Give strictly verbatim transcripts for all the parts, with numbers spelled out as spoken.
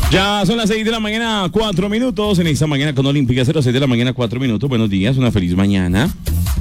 Ya son las seis de la mañana, cuatro minutos. En esta mañana con Olímpica, cero seis de la mañana, cuatro minutos. Buenos días, una feliz mañana.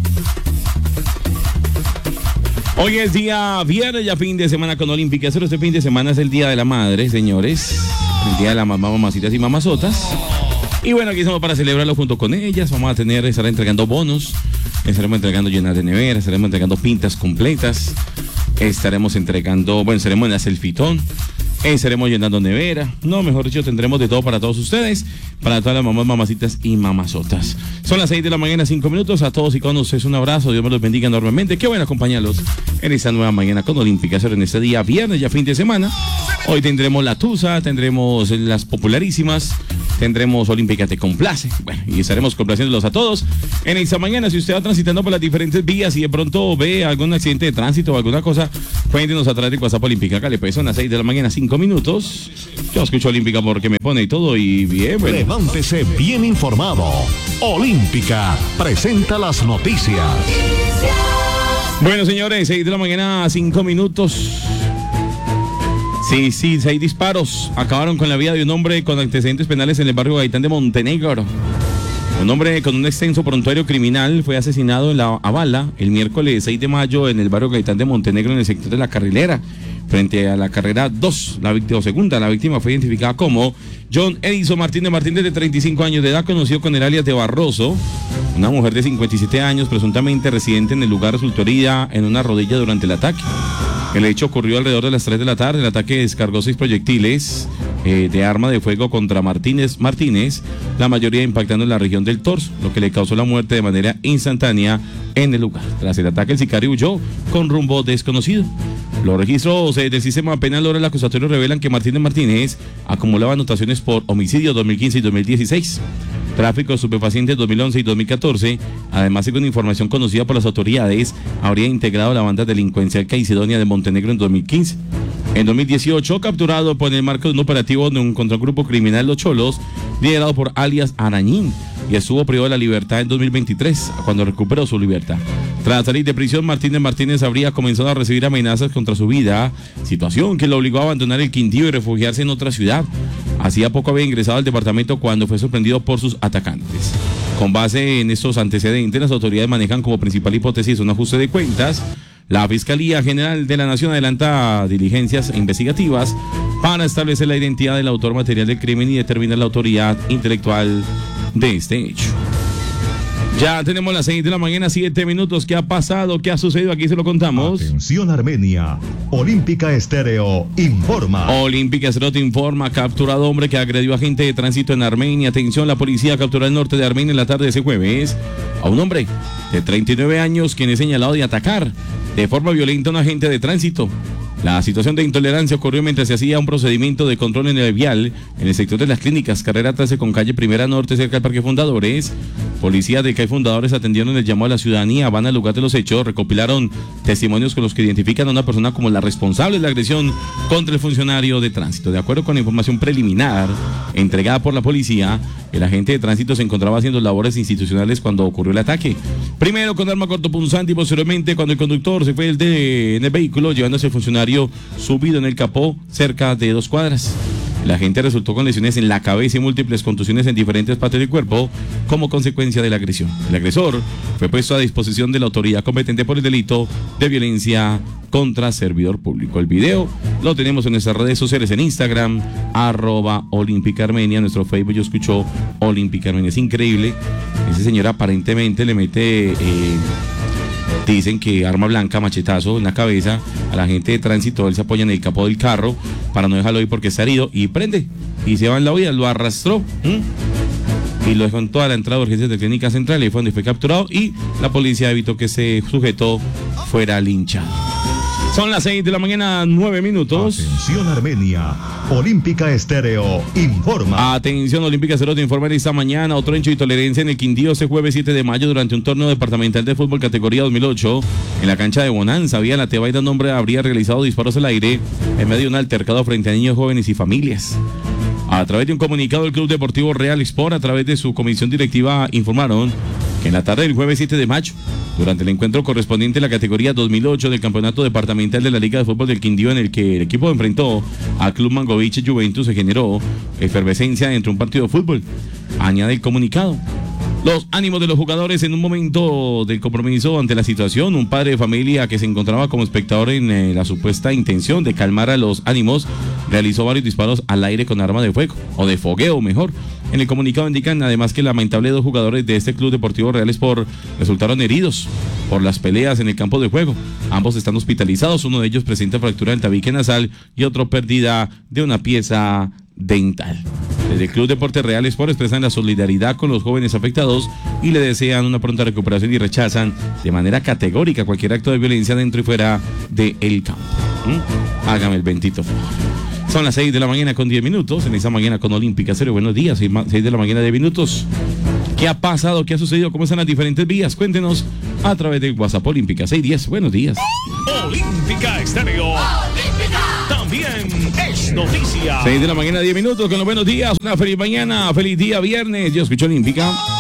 Hoy es día viernes, ya fin de semana con Olímpica cero. Este fin de semana es el Día de la Madre, señores. El Día de la Mamá, Mamacitas y Mamazotas. Y bueno, aquí estamos para celebrarlo junto con ellas. Vamos a tener, estar entregando bonos. Estaremos entregando llenas de neveras. Estaremos entregando pintas completas. Estaremos entregando, bueno, estaremos en la selfitón. Estaremos llenando nevera. No, mejor dicho, tendremos de todo para todos ustedes. Para todas las mamás, mamacitas y mamazotas. Son las seis de la mañana, cinco minutos. A todos y con ustedes un abrazo. Dios me los bendiga enormemente. Qué bueno acompañarlos en esta nueva mañana con Olímpica Cero. En este día viernes, ya fin de semana. Hoy tendremos la Tusa, tendremos las popularísimas, tendremos Olímpica Te Complace. Bueno, y estaremos complaciéndolos a todos en esta mañana. Si usted va transitando por las diferentes vías y de pronto ve algún accidente de tránsito o alguna cosa, cuéntenos a través de WhatsApp Olímpica. Cale, pues son las seis de la mañana, cinco minutos. Yo escucho Olímpica porque me pone y todo y bien, bueno. Levántese bien informado. Olímpica presenta las noticias. Bueno, señores, seis de la mañana, cinco minutos. Sí, sí, seis disparos acabaron con la vida de un hombre con antecedentes penales en el barrio Gaitán de Montenegro. Un hombre con un extenso prontuario criminal fue asesinado en la a bala el miércoles seis de mayo en el barrio Gaitán de Montenegro, en el sector de La Carrilera, frente a la carrera dos, la víctima segunda. La víctima fue identificada como John Edison Martínez Martínez, de treinta y cinco años de edad, conocido con el alias de Barroso. Una mujer de cincuenta y siete años, presuntamente residente en el lugar, resultó herida en una rodilla durante el ataque. El hecho ocurrió alrededor de las tres de la tarde. El ataque descargó seis proyectiles eh, de arma de fuego contra Martínez Martínez, la mayoría impactando en la región del torso, lo que le causó la muerte de manera instantánea en el lugar. Tras el ataque, el sicario huyó con rumbo desconocido. Los registros eh, del sistema penal oral acusatorio revelan que Martínez Martínez acumulaba anotaciones por homicidio dos mil quince y dos mil dieciséis, tráfico de estupefacientes dos mil once y dos mil catorce. Además, según información conocida por las autoridades, habría integrado la banda delincuencial Caicedonia de Montenegro en dos mil quince. En dos mil dieciocho, capturado por el marco de un operativo de un, contra un grupo criminal, Los Cholos, liderado por alias Arañín, y estuvo privado de la libertad en dos mil veintitrés, cuando recuperó su libertad. Tras salir de prisión, Martínez Martínez habría comenzado a recibir amenazas contra su vida, situación que lo obligó a abandonar el Quindío y refugiarse en otra ciudad. Hacía poco había ingresado al departamento cuando fue sorprendido por sus atacantes. Con base en estos antecedentes, las autoridades manejan como principal hipótesis un ajuste de cuentas. La Fiscalía General de la Nación adelanta diligencias investigativas para establecer la identidad del autor material del crimen y determinar la autoridad intelectual de este hecho. Ya tenemos las seis de la mañana, siete minutos. ¿Qué ha pasado? ¿Qué ha sucedido? Aquí se lo contamos. Atención, Armenia. Olímpica Estéreo informa. Olímpica Estéreo te informa. Capturado hombre que agredió a agente de tránsito en Armenia. Atención, la policía capturó al norte de Armenia en la tarde de ese jueves a un hombre de treinta y nueve años, quien es señalado de atacar de forma violenta a un agente de tránsito. La situación de intolerancia ocurrió mientras se hacía un procedimiento de control en el vial en el sector de las clínicas, carrera trece con calle Primera Norte, cerca del Parque Fundadores. Policías de C A I Fundadores atendieron el llamado a la ciudadanía, van al lugar de los hechos, recopilaron testimonios con los que identifican a una persona como la responsable de la agresión contra el funcionario de tránsito. De acuerdo con la información preliminar entregada por la policía, el agente de tránsito se encontraba haciendo labores institucionales cuando ocurrió el ataque. Primero con arma cortopunzante y posteriormente cuando el conductor se fue el de, en el vehículo, llevándose al funcionario subido en el capó cerca de dos cuadras. El agente resultó con lesiones en la cabeza y múltiples contusiones en diferentes partes del cuerpo como consecuencia de la agresión. El agresor fue puesto a disposición de la autoridad competente por el delito de violencia contra servidor público. El video lo tenemos en nuestras redes sociales, en Instagram, arroba Olímpica Armenia, nuestro Facebook, Yo Escucho Olímpica Armenia. Es increíble, ese señor aparentemente le mete... Eh, Dicen que arma blanca, machetazo en la cabeza a la gente de tránsito. Él se apoya en el capó del carro para no dejarlo ir porque está herido y prende y se va en la huida. Lo arrastró ¿m? y lo dejó en toda la entrada de urgencias de Clínica Central, y fue donde fue capturado y la policía evitó que ese sujeto fuera linchado. Son las seis de la mañana, nueve minutos. Atención, Armenia. Olímpica Estéreo informa. Atención, Olímpica Estéreo te informa esta mañana. Otro hecho de intolerancia en el Quindío este jueves siete de mayo durante un torneo departamental de fútbol categoría dos mil ocho. En la cancha de Bonanza, Vía La Tebaida, un hombre habría realizado disparos al aire en medio de un altercado frente a niños, jóvenes y familias. A través de un comunicado del Club Deportivo Real Sport, a través de su comisión directiva, informaron que en la tarde del jueves siete de mayo, durante el encuentro correspondiente a la categoría dos mil ocho del Campeonato Departamental de la Liga de Fútbol del Quindío, en el que el equipo enfrentó a Club Mangovich Juventus, se generó efervescencia entre un partido de fútbol. Añade el comunicado. Los ánimos de los jugadores en un momento del compromiso ante la situación. Un padre de familia que se encontraba como espectador en eh, la supuesta intención de calmar a los ánimos realizó varios disparos al aire con arma de fuego, o de fogueo mejor. En el comunicado indican además que lamentable dos jugadores de este Club Deportivo Real Sport resultaron heridos por las peleas en el campo de juego. Ambos están hospitalizados, uno de ellos presenta fractura del tabique nasal y otro pérdida de una pieza dental. Desde el Club Deporte Real Sport expresan la solidaridad con los jóvenes afectados y le desean una pronta recuperación y rechazan de manera categórica cualquier acto de violencia dentro y fuera del campo. ¿Mm? Hágame el bendito favor. Son las seis de la mañana con diez minutos, en esta mañana con Olímpica Estéreo. Buenos días, seis de la mañana diez minutos. ¿Qué ha pasado? ¿Qué ha sucedido? ¿Cómo están las diferentes vías? Cuéntenos a través del WhatsApp Olímpica seis diez. Buenos días. Olímpica Estéreo. Olímpica. También es noticia. seis de la mañana diez minutos con los buenos días. Una feliz mañana, feliz día viernes. Yo escucho Olímpica.